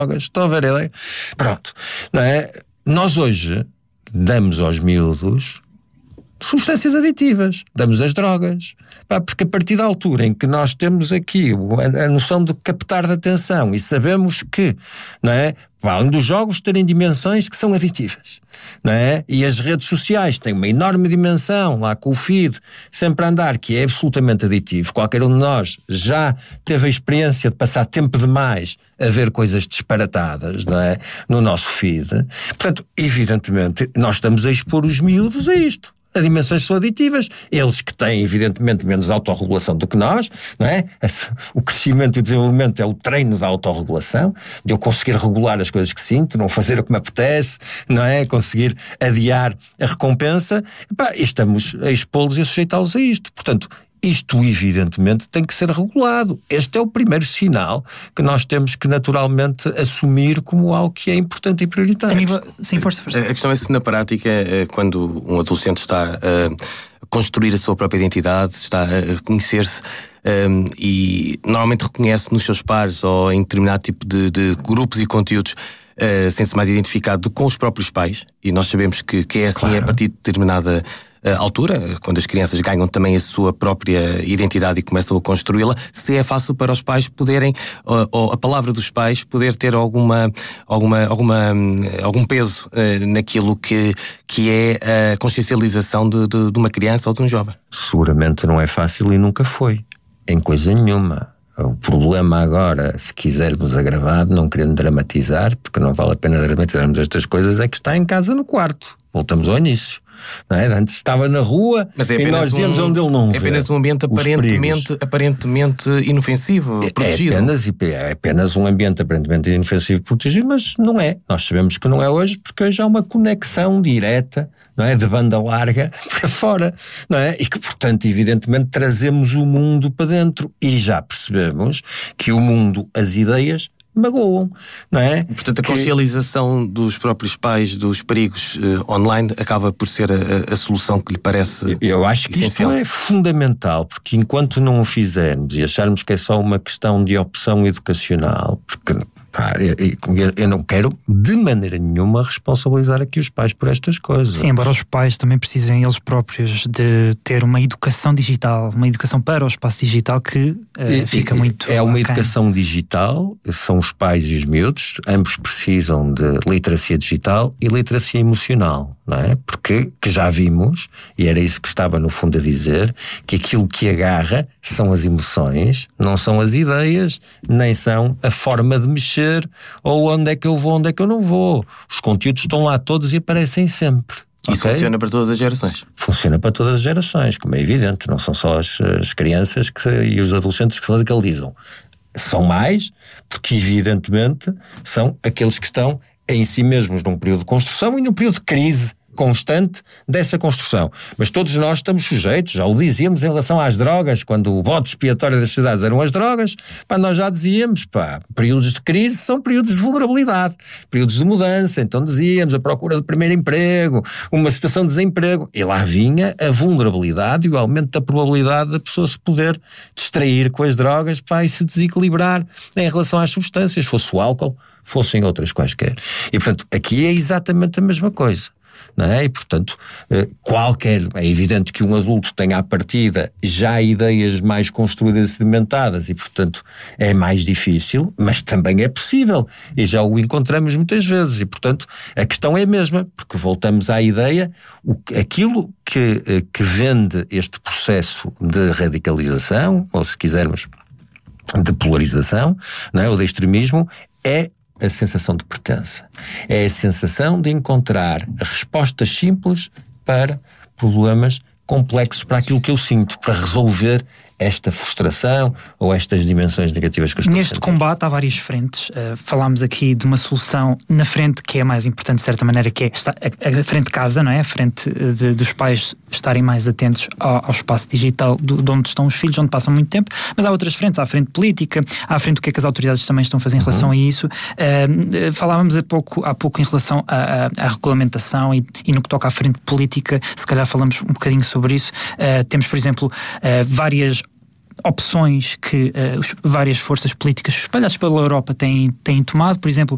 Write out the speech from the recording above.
drogas. Estão a ver a ideia? Pronto. Não é? Nós hoje damos aos miúdos substâncias aditivas, damos as drogas, porque a partir da altura em que nós temos aqui a noção de captar de atenção e sabemos que, não é, além dos jogos terem dimensões que são aditivas, não é? E as redes sociais têm uma enorme dimensão, lá com o feed sempre a andar, que é absolutamente aditivo. Qualquer um de nós já teve a experiência de passar tempo demais a ver coisas disparatadas, não é? No nosso feed. Portanto, evidentemente, nós estamos a expor os miúdos a isto. As dimensões são aditivas, eles que têm evidentemente menos autorregulação do que nós, não é? O crescimento e o desenvolvimento é o treino da autorregulação, de eu conseguir regular as coisas que sinto, não fazer o que me apetece, não é? Conseguir adiar a recompensa, e estamos a expô-los e a sujeitá-los a isto. Portanto, isto evidentemente tem que ser regulado. Este é o primeiro sinal que nós temos que naturalmente assumir como algo que é importante e prioritário. Sim, força. A questão é se na prática, quando um adolescente está a construir a sua própria identidade, está a reconhecer-se e normalmente reconhece nos seus pares ou em determinado tipo de grupos e conteúdos, sente-se mais identificado com os próprios pais, e nós sabemos que é assim. Claro. A partir de determinada altura, quando as crianças ganham também a sua própria identidade e começam a construí-la, se é fácil para os pais poderem, ou a palavra dos pais poder ter algum peso naquilo que é a consciencialização de uma criança ou de um jovem. Seguramente não é fácil e nunca foi, em coisa nenhuma. O problema agora, se quisermos agravado, não querendo dramatizar, porque não vale a pena dramatizarmos estas coisas, é que está em casa no quarto. Voltamos ao início. Não é? Antes estava na rua e nós íamos onde ele não vê. É apenas um ambiente aparentemente inofensivo, protegido. É apenas um ambiente aparentemente inofensivo e protegido, mas não é. Nós sabemos que não é hoje, porque hoje há uma conexão direta, não é, de banda larga para fora, não é? E que, portanto, evidentemente, trazemos o mundo para dentro. E já percebemos que o mundo, as ideias, magoam, não é? Portanto, a consciencialização dos próprios pais dos perigos online acaba por ser a solução que lhe parece. Eu acho que essencial. Isto é fundamental, porque enquanto não o fizermos e acharmos que é só uma questão de opção educacional, porque eu não quero de maneira nenhuma responsabilizar aqui os pais por estas coisas. Sim, embora os pais também precisem eles próprios de ter uma educação digital, uma educação para o espaço digital que fica muito... É uma educação digital, são os pais e os miúdos, ambos precisam de literacia digital e literacia emocional, não é? Porque que já vimos, e era isso que estava no fundo a dizer, que aquilo que agarra são as emoções, não são as ideias, nem são a forma de mexer, ou onde é que eu vou, onde é que eu não vou. Os conteúdos estão lá todos e aparecem sempre. Isso funciona para todas as gerações? Funciona para todas as gerações, como é evidente. Não são só as crianças e os adolescentes que se radicalizam. São mais, porque evidentemente são aqueles que estão em si mesmos num período de construção e num período de crise constante dessa construção. Mas todos nós estamos sujeitos, já o dizíamos em relação às drogas, quando o bode expiatório das cidades eram as drogas, nós já dizíamos, períodos de crise são períodos de vulnerabilidade, períodos de mudança, então dizíamos a procura do primeiro emprego, uma situação de desemprego, e lá vinha a vulnerabilidade e o aumento da probabilidade da pessoa se poder distrair com as drogas, e se desequilibrar em relação às substâncias, fosse o álcool, fossem outras quaisquer. E portanto, aqui é exatamente a mesma coisa. Não é? E portanto, é evidente que um adulto tenha à partida já ideias mais construídas e sedimentadas e portanto é mais difícil, mas também é possível e já o encontramos muitas vezes e portanto a questão é a mesma, porque voltamos à ideia, aquilo que vende este processo de radicalização, ou se quisermos de polarização, não é? Ou de extremismo, é a sensação de pertença. É a sensação de encontrar respostas simples para problemas complexos, para aquilo que eu sinto, para resolver esta frustração ou estas dimensões negativas que eu estou a sentir. Neste combate há várias frentes. Falámos aqui de uma solução na frente que é mais importante de certa maneira, que é a frente de casa, não é? A frente dos pais estarem mais atentos ao espaço digital de onde estão os filhos, onde passam muito tempo, mas há outras frentes, há a frente política, há a frente do que é que as autoridades também estão a fazer em relação a isso. Falávamos há pouco em relação à regulamentação e no que toca à frente política, se calhar falamos um bocadinho sobre isso. Temos, por exemplo, várias opções que várias forças políticas espalhadas pela Europa têm tomado. Por exemplo,